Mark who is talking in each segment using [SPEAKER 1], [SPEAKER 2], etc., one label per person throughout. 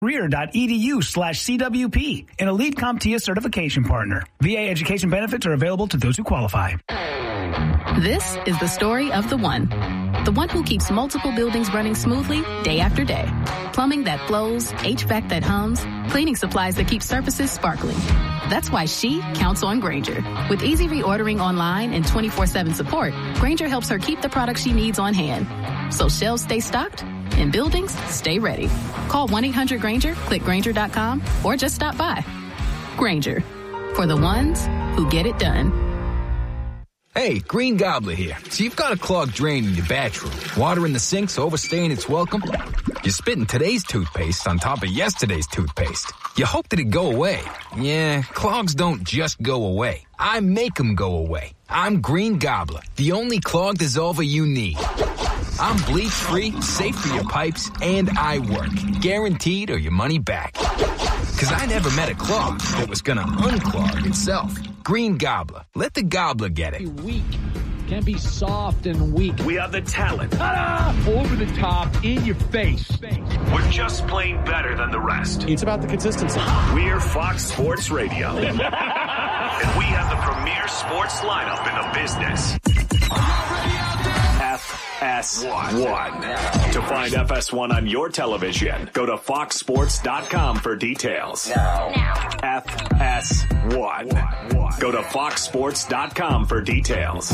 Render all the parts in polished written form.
[SPEAKER 1] career.edu/CWP, an elite CompTIA certification partner. VA education benefits are available to those who qualify.
[SPEAKER 2] This is the story of the one who keeps multiple buildings running smoothly day after day. Plumbing that flows, HVAC that hums, cleaning supplies that keep surfaces sparkling. That's why she counts on Grainger. With easy reordering online and 24/7 support, Grainger helps her keep the products she needs on hand. So shelves stay stocked and buildings stay ready. Call 1-800-GRAINGER, click Grainger.com, or just stop by. Grainger, for the ones who get it done.
[SPEAKER 3] Hey, Green Gobbler here. So you've got a clogged drain in your bathroom. Water in the sink's overstaying its welcome. You're spitting today's toothpaste on top of yesterday's toothpaste. You hope that it go away. Yeah, clogs don't just go away. I make them go away. I'm Green Gobbler, the only clog dissolver you need. I'm bleach-free, safe for your pipes, and I work. Guaranteed or your money back. Because I never met a clog that was going to unclog itself. Green Gobbler. Let the gobbler get it.
[SPEAKER 4] Weak. Can't be soft and weak.
[SPEAKER 5] We have the talent.
[SPEAKER 4] Ta-da! Over the top, in your face.
[SPEAKER 5] We're just playing better than the rest.
[SPEAKER 6] It's about the consistency.
[SPEAKER 5] We're Fox Sports Radio. And we have the premier sports lineup in the business. FS1. To find FS1 on your television, go to foxsports.com for details. Now. FS1. Go to foxsports.com for details.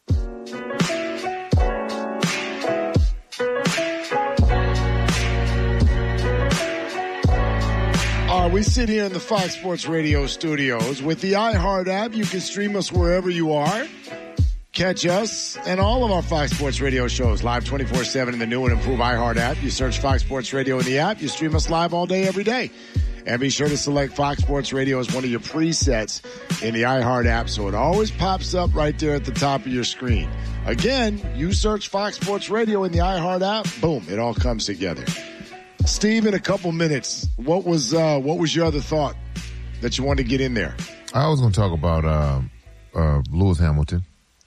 [SPEAKER 7] We sit here in the Fox Sports Radio studios. With the iHeart app, you can stream us wherever you are. Catch us and all of our Fox Sports Radio shows live 24/7 in the new and improved iHeart app. You search Fox Sports Radio in the app. You stream us live all day, every day. And be sure to select Fox Sports Radio as one of your presets in the iHeart app so it always pops up right there at the top of your screen. Again, you search Fox Sports Radio in the iHeart app, boom, it all comes together. Steve, in a couple minutes, what was your other thought that you wanted to get in there?
[SPEAKER 8] I was going to talk about Lewis Hamilton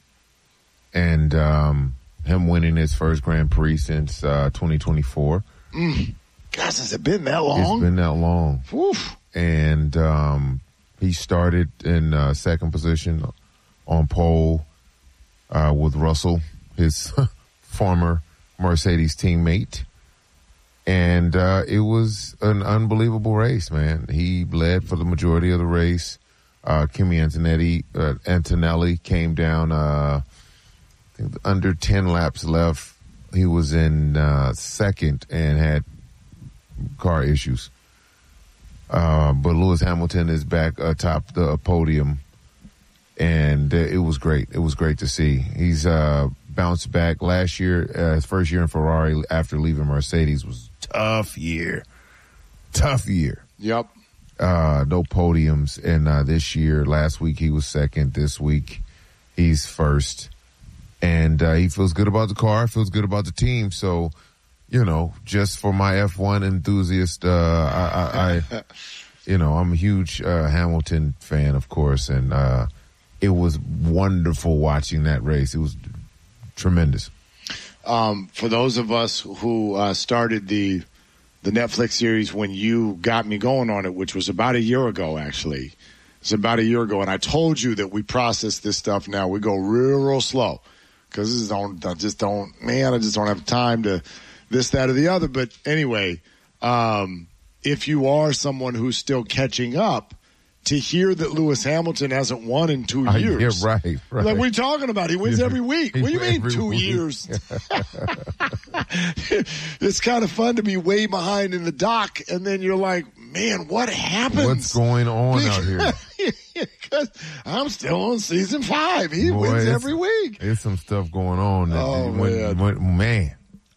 [SPEAKER 8] and him winning his first Grand Prix since 2024.
[SPEAKER 7] Gosh, has it been that long?
[SPEAKER 8] It's been that long.
[SPEAKER 7] Oof.
[SPEAKER 8] And he started in second position on pole with Russell, his former Mercedes teammate. And it was an unbelievable race, man. He led for the majority of the race. Kimi Antonelli came down I think under 10 laps left. He was in second and had car issues. But Lewis Hamilton is back atop the podium, and it was great. It was great to see. He's bounced back. Last year, his first year in Ferrari after leaving Mercedes was tough year.
[SPEAKER 7] Yep.
[SPEAKER 8] No podiums. And this year, last week he was second. This week he's first. And he feels good about the car, feels good about the team. So, you know, just for my F1 enthusiast, I'm a huge Hamilton fan, of course. And it was wonderful watching that race. It was tremendous.
[SPEAKER 7] For those of us who started the Netflix series when you got me going on it, which was about a year ago, actually. It's about a year ago, and I told you that we process this stuff now. We go real slow because I just don't have time to this, that, or the other. But anyway, if you are someone who's still catching up, to hear that Lewis Hamilton hasn't won in 2 years.
[SPEAKER 8] Yeah, right.
[SPEAKER 7] Like, what are you talking about? He wins every week. What do you mean 2 years? It's kind of fun to be way behind in the dock, and then you're like, man, what happens?
[SPEAKER 8] What's going on out here?
[SPEAKER 7] Because I'm still on season 5. He wins every week.
[SPEAKER 8] There's some stuff going on.
[SPEAKER 7] Man.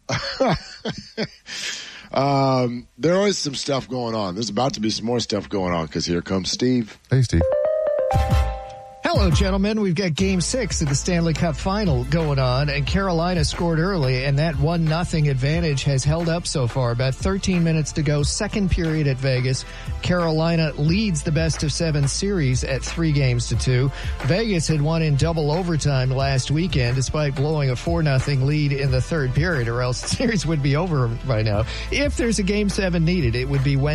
[SPEAKER 7] There is some stuff going on. There's about to be some more stuff going on because here comes Steve.
[SPEAKER 8] Hey, Steve.
[SPEAKER 6] Hello, gentlemen. We've got Game 6 of the Stanley Cup Final going on, and Carolina scored early, and that 1-0 advantage has held up so far. About 13 minutes to go, second period at Vegas. Carolina leads the best-of-7 series at 3-2. Vegas had won in double overtime last weekend, despite blowing a 4-0 lead in the third period, or else the series would be over by now. If there's a Game 7 needed, it would be Wednesday.